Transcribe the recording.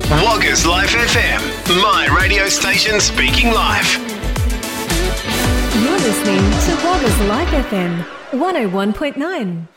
Woggers Life FM, my radio station speaking live. You're listening to Woggers Life FM 101.9.